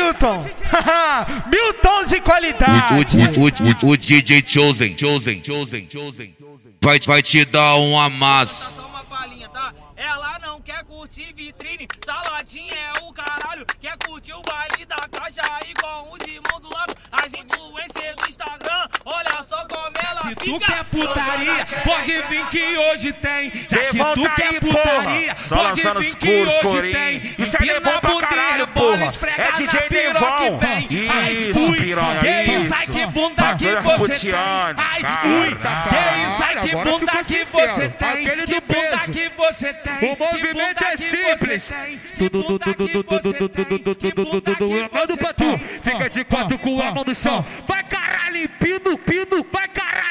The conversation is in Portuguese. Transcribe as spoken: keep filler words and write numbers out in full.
Milton. Mil tons de qualidade. O, o, o, o, o D J Chosen, Chosen, Chosen, Chosen vai, vai te dar um amasso. Só uma palhinha, tá? Ela não quer curtir vitrine, saladinha é o caralho. Quer curtir o baile da caixa aí com os irmãos do lado. As influências do Instagram, olha só como ela Se fica. tu quer putaria, pode vir que hoje tem. Já que Levanta tu quer aí, putaria, porra. Só pode lançando vir os que curos, hoje corinho. tem. Isso é Devon pra caralho, porra. É D J Devon. Isso, piranha, Que isso. isso, ai que bunda que Bagulho você tem. roteando, Ai, cara. ui, que isso, ai que Agora bunda ficou que sincero. você tem. Aquele Que do bunda peso. que você tem. O movimento é simples. Manda pra tu, fica de quatro com a mão no chão. Vai caralho, pino, pino.